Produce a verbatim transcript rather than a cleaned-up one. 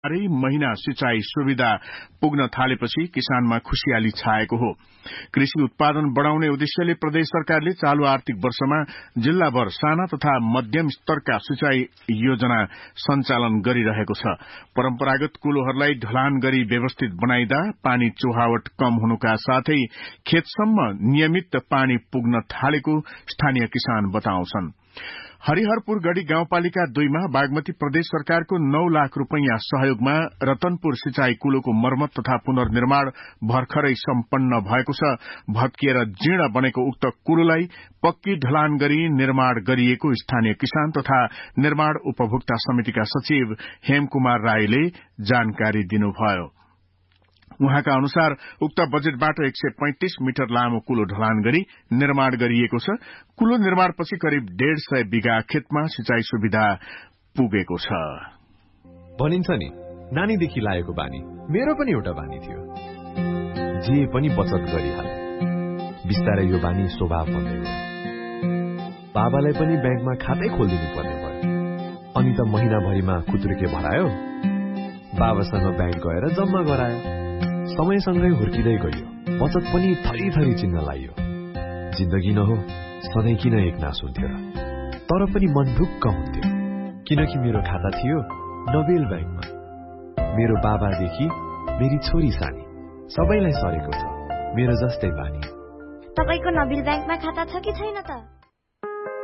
बाह्रै महिना सिंचाई सुविधा पुग्न थालेपछि किसानमा खुशियाली छाएको हो। कृषि उत्पादन बढ़ाउने उद्देश्यले प्रदेश सरकारले चालू आर्थिक वर्षमा जिल्लाभर साना तथा मध्यम स्तरका सिंचाई योजना सञ्चालन गरिरहेको छ। परम्परागत कुलोहरूलाई ढलान गरी व्यवस्थित बनाइदा पानी चोहावट कम हुनुका साथै खेतसम्म नियमित पानी पुग्न थालेको स्थानीय किसान बताउँछन्। हरिहरपुर गढ़ी गाउँपालिका दुईमा बागमती प्रदेश सरकारको नौ लाख रूपियाँ सहयोगमा रतनपुर सिंचाई कुलोको मर्मत तथा पुनर्निर्माण भर्खरै सम्पन्न भएको छ। भत्किएर जीर्ण बनेको उक्त कुलोलाई पक्की ढलान गरी निर्माण गरिएको स्थानीय किसान तथा निर्माण उपभोक्ता समितिका सचिव हेमकुमार राईले जानकारी दिनुभयो। उहाँका अनुसार उक्त बजेटबाट एक सय पैंतिस मिटर लामो कुलो ढलान गरी निर्माण गरिएको छ। कुलो निर्माणपछि करिब डेढ़ सय बिघा खेतमा सिंचाई सुविधा पुगेको छ। भनिन्छ नि, नानीदेखि लागेको बानी मेरो पनि एउटा बानी थियो। जे पनि बचत गरिहाले। बिस्तारै यो बानी स्वभाव बन्दै गयो। बाबालाई पनि ब्याङ्कमा खातै खोलिदिनु पर्ने भयो। अनि त महिनाभरिमा खुत्रुके भरायो। बाबासँग ब्याङ्क गएर जम्मा गरायो। समयसँगै हुर्किँदै गयो। बचत पनि थरी थरी चिन्न लाइयो। जिन्दगी न हो, सधैँ किन एक नास हुन्थ्यो र? तर पनि मन ढुक्क हुन्थ्यो, किनकि मेरो खाता थियो नोबेल ब्याङ्कमा। मेरो बाबादेखि मेरी छोरी सानी सबैलाई सरेको छ मेरो जस्तै बानी। तपाईको नोबेल ब्याङ्कमा खाता छ कि छैन त?